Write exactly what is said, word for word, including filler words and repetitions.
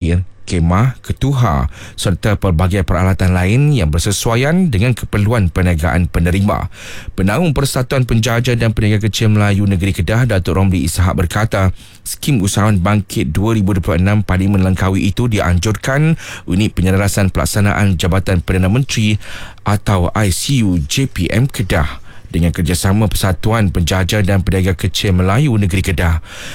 air, kemah, ketuha serta pelbagai peralatan lain yang bersesuaian dengan keperluan perniagaan penerima. Penaung Persatuan Penjaja dan Peniaga Kecil Melayu Negeri Kedah, Datuk Romli Ishak berkata, skim Usahawan Bangkit dua ribu dua puluh enam Parlimen Langkawi itu dianjurkan unit penyelarasan pelaksanaan Jabatan Perdana Menteri atau I C U J P M Kedah dengan kerjasama Persatuan Penjaja dan Peniaga Kecil Melayu Negeri Kedah.